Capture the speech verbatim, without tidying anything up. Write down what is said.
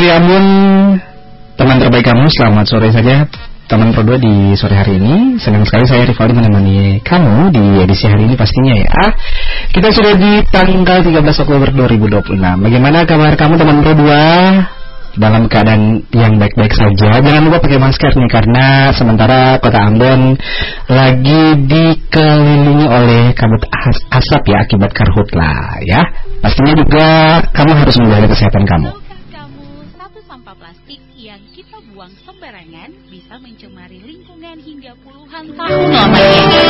Ambon, teman terbaik kamu, selamat sore saja teman Pro dua di sore hari ini. Senang sekali saya Rivaldi menemani kamu di edisi hari ini pastinya ya. Kita sudah di tanggal tiga belas Oktober dua ribu dua puluh enam. Bagaimana kabar kamu teman Pro dua? Dalam keadaan yang baik-baik saja. Jangan lupa pakai maskernya karena sementara kota Ambon lagi dikelilingi oleh kabut as- asap ya akibat karhutla ya. Pastinya juga kamu harus menjaga kesehatan kamu. Kamu satu sampah plastik yang kita buang sembarangan bisa mencemari lingkungan hingga puluhan tahun lamanya.